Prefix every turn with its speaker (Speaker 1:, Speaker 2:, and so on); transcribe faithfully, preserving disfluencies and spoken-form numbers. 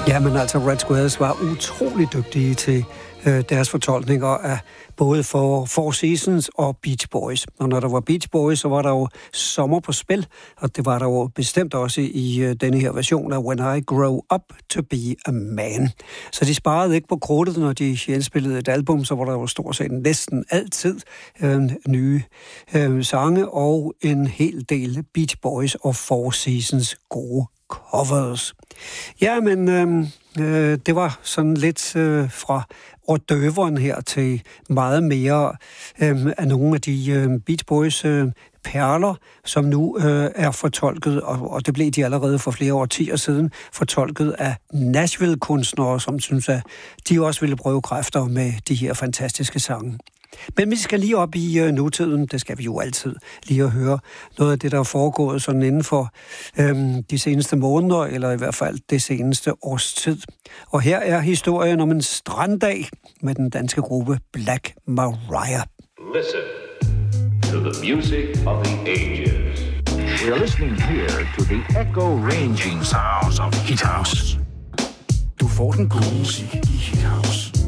Speaker 1: Ja, men altså Red Squares var utrolig dygtige til øh, deres fortolkninger af både for Four Seasons og Beach Boys. Og når der var Beach Boys, så var der jo sommer på spil, og det var der jo bestemt også i øh, denne her version af When I Grow Up to Be a Man. Så de sparede ikke på krudtet, når de indspillede et album, så var der jo stort set næsten altid øh, nye øh, sange og en hel del Beach Boys og Four Seasons gode covers. Ja, men øh, øh, det var sådan lidt øh, fra ordøveren her til meget mere øh, af nogle af de øh, Beach Boys øh, perler, som nu øh, er fortolket, og, og det blev de allerede for flere årtier siden, fortolket af Nashville-kunstnere, som synes, at de også ville prøve kræfter med de her fantastiske sange. Men vi skal lige op i uh, nutiden, det skal vi jo altid, lige at høre noget af det, der er foregået sådan inden for øhm, de seneste måneder, eller i hvert fald det seneste års tid. Og her er historien om en stranddag med den danske gruppe Black Maria.
Speaker 2: Listen to the music of the ages.
Speaker 3: We are listening here to the echo-ranging sounds of Hit House.
Speaker 4: Du får den gode musik i Hit House.